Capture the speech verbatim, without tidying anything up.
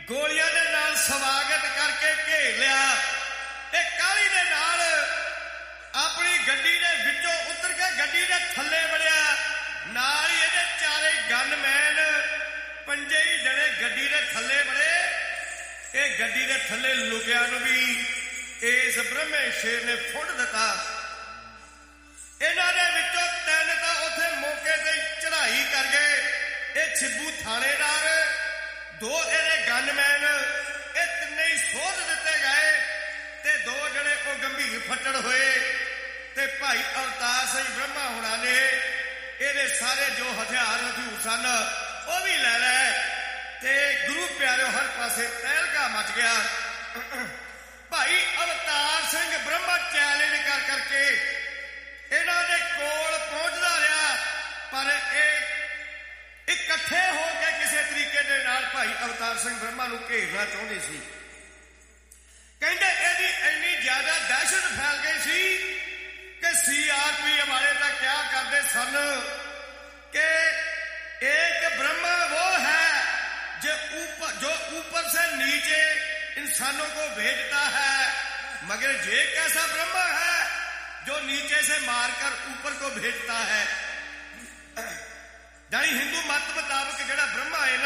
ਗੋਲੀਆਂ ਦੇ ਨਾਲ ਸਵਾਗਤ ਕਰਕੇ ਘੇਰ ਲਿਆ। ਇਹ ਕਾਹਲੀ ਦੇ ਨਾਲ ਆਪਣੀ ਗੱਡੀ ਦੇ ਵਿੱਚੋਂ ਉਤਰ ਕੇ ਗੱਡੀ ਦੇ ਥੱਲੇ ਵੜਿਆ। ਨਾਲ ਹੀ ਇਹਦੇ ਚਾਰੇ ਗਨਮੈਨ ਪੰਜੇ ਹੀ ਜਣੇ ਗੱਡੀ ਦੇ ਥੱਲੇ ਵੜੇ। ਇਹ ਗੱਡੀ ਦੇ ਥੱਲੇ ਲੁਕਿਆ ਨੂੰ ਵੀ ਇਸ ਬ੍ਰਹਮੇ ਸ਼ੇਰ ਨੇ ਫੁੱਟ ਦਿੱਤਾ। ਇਹਨਾਂ ਦੇ ਵਿੱਚੋਂ ਤਿੰਨ ਤਾਂ ਉੱਥੇ ਮੌਕੇ ਤੇ ਚੜ੍ਹਾਈ ਕਰ ਗਏ। ਇਹ ਛਿੱਬੂ ਥਾਣੇਦਾਰ, ਦੋ ਇਹਦੇ ਗਨਮੈਨ, ਇਹ ਤਿੰਨੇ ਹੀ ਸੋਧ ਦਿੱਤੇ ਗਏ ਤੇ ਦੋ ਜਣੇ ਉਹ ਗੰਭੀਰ ਫੱਟੜ ਹੋਏ। ਤੇ ਭਾਈ ਅਵਤਾਰ ਸਿੰਘ ਬ੍ਰਹਮਾ ਹੁਣਾਂ ਨੇ ਇਹਦੇ ਸਾਰੇ ਜੋ ਹਥਿਆਰ ਹਥਿਊਰ ਸਨ ਉਹ ਵੀ ਲੈ ਲਏ ਤੇ ਗੁਰੂ ਪਿਆਰਿਓ ਹਰ ਪਾਸੇ ਤਹਿਲਕਾ ਮਚ ਗਿਆ। ਭਾਈ ਅਵਤਾਰ ਸਿੰਘ ਬ੍ਰਹਮਾ ਚੈਲੰਜ ਕਰ ਕਰਕੇ ਇਹਨਾਂ ਦੇ ਕੋਲ ਪਹੁੰਚਦਾ ਰਿਹਾ, ਪਰ ਇਹ ਇਕੱਠੇ ਹੋ ਕੇ ਕਿਸੇ ਤਰੀਕੇ ਦੇ ਨਾਲ ਭਾਈ ਅਵਤਾਰ ਸਿੰਘ ਬ੍ਰਹਮਾ ਨੂੰ ਘੇਰਨਾ ਚਾਹੁੰਦੇ ਸੀ। ਕਹਿੰਦੇ ਇਹਦੀ ਇੰਨੀ ਜ਼ਿਆਦਾ ਦਹਿਸ਼ਤ ਫੈਲ ਗਈ ਸੀ ਕਿ ਸੀ ਆਰ ਪੀ ਵਾਲੇ ਤਾਂ ਕਿਆ ਕਰਦੇ ਸਨ कि एक ब्रह्मा वो है जो ऊपर जो ऊपर से नीचे इंसानों को भेजता है, मगर ये कैसा ब्रह्मा है जो नीचे से मारकर ऊपर को भेजता है। यानी हिंदू मत मुताबिक जो ब्रह्मा है ना